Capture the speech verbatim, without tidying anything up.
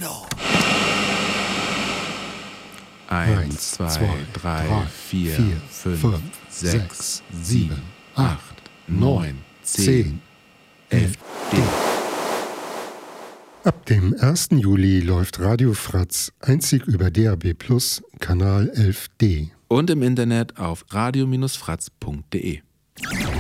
Mano. Eins, zwei, zwei drei, drei, vier, vier fünf, fünf, sechs, sieben, acht, neun, zehn, elf, D. Ab dem ersten Juli läuft Radio Fratz einzig über D A B Plus, Kanal elf D. Und im Internet auf radio Bindestrich fratz punkt de.